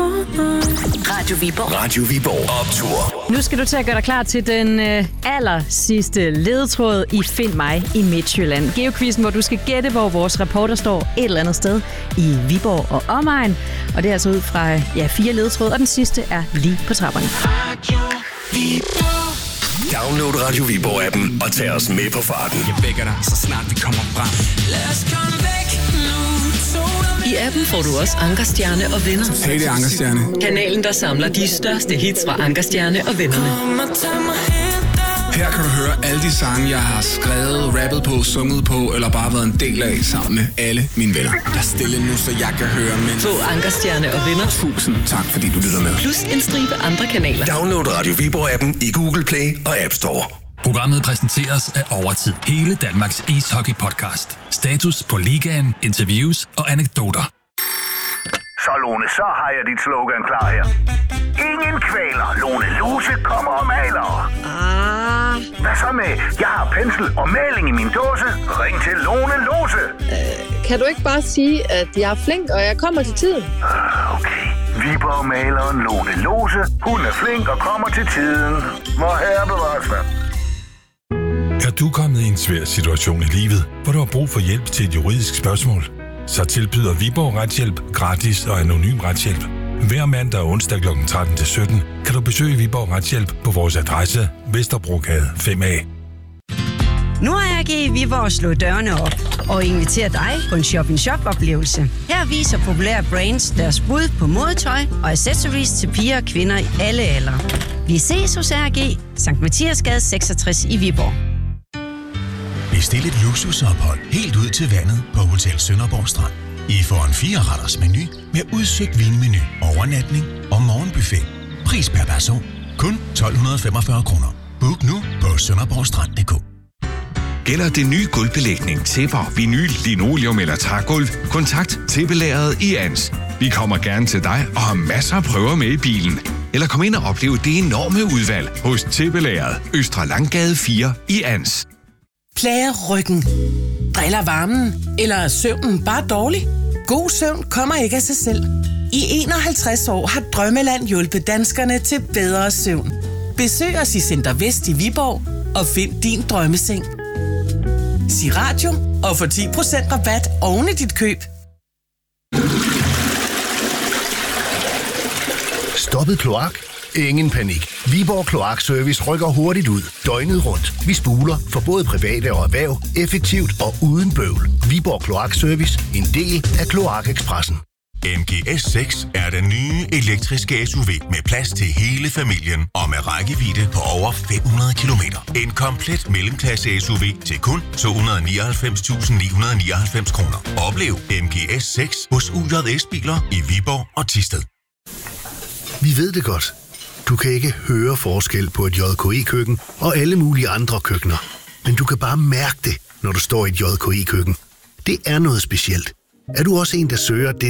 Radio Viborg. Radio Viborg Optur. Nu skal du til at gøre dig klar til den aller sidste ledetråd i Find mig i Midtjylland. Geoquizzen, hvor du skal gætte, hvor vores reporter står et eller andet sted i Viborg og omegn. Og det er altså ud fra 4 ledetråd, og den sidste er lige på trapperne. Radio Viborg. Download Radio Viborg-appen og tag os med på farten. Jeg vækker dig, så snart vi kommer frem. Lad os komme væk nu. I appen får du også Ankerstjerne og venner. Hey, det er Ankerstjerne. Kanalen, der samler de største hits fra Ankerstjerne og vennerne. Her kan du høre alle de sange, jeg har skrevet, rappet på, sunget på, eller bare været en del af sammen med alle mine venner. Der er stille nu, så jeg kan høre, men... Få Ankerstjerne og venner. 1000 tak, fordi du lytter med. Plus en stribe andre kanaler. Download Radio Viborg-appen i Google Play og App Store. Programmet præsenteres af Overtid. Hele Danmarks ishockey-podcast. Status på ligaen, interviews og anekdoter. Så Lone, så har jeg dit slogan klar her. Ingen kvæler. Lone Lose kommer og maler. Hvad så med, jeg har pensel og maling i min dåse. Ring til Lone Lose. Kan du ikke bare sige, at jeg er flink, og jeg kommer til tiden? Okay. Viborg-maleren Lone Lose. Hun er flink og kommer til tiden. Hvor herre bevares hvad. Er du kommet i en svær situation i livet, hvor du har brug for hjælp til et juridisk spørgsmål? Så tilbyder Viborg Retshjælp gratis og anonym retshjælp. Hver mandag og onsdag kl. 13-17 kan du besøge Viborg Retshjælp på vores adresse Vesterbrogade 5A. Nu har jeg givet Viborg slået dørene op og inviteret dig på en shop-in-shop-oplevelse. Her viser populære brands deres bud på modetøj og accessories til piger og kvinder i alle aldre. Vi ses hos RG, Sankt Mathiasgade 66 i Viborg. Bestil et luksusophold helt ud til vandet på Hotel Sønderborg Strand. I får en 4-retters menu med udsøgt vinmenu, overnatning og morgenbuffet. Pris per person kun 1245 kroner. Book nu på sønderborgstrand.dk. Gælder det nye gulvbelægning, tæpper, vinyl, linoleum eller trægulv? Kontakt Tæppelageret i Ans. Vi kommer gerne til dig og har masser af prøver med i bilen. Eller kom ind og opleve det enorme udvalg hos Tæppelageret, Østre Langgade 4 i Ans. Plager ryggen? Driller varmen? Eller er søvnen bare dårlig? God søvn kommer ikke af sig selv. I 51 år har Drømmeland hjulpet danskerne til bedre søvn. Besøg os i Center Vest i Viborg og find din drømmeseng. Sig radio og få 10% rabat oven i dit køb. Stoppet kloak? Ingen panik. Viborg Kloakservice rykker hurtigt ud, døgnet rundt. Vi spuler for både private og erhverv, effektivt og uden bøvl. Viborg Kloakservice, en del af Kloakekspressen. MGS6 er den nye elektriske SUV med plads til hele familien og med rækkevidde på over 500 kilometer. En komplet mellemklasse SUV til kun 299.999 kroner. Oplev MGS6 hos UJS Biler i Viborg og Thisted. Vi ved det godt. Du kan ikke høre forskel på et JKI-køkken og alle mulige andre køkkener. Men du kan bare mærke det, når du står i et JKI-køkken. Det er noget specielt. Er du også en, der søger det,